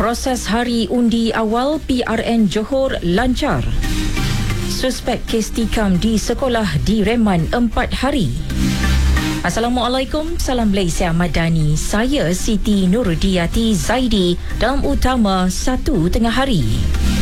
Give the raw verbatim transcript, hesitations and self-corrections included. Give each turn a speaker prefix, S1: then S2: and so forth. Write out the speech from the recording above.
S1: Proses hari undi awal P R N Johor lancar. Suspek kes tikam di sekolah direman empat hari. Assalamualaikum, salam Malaysia Madani. Saya Siti Nurudiyati Zaidi dalam utama satu tengah hari.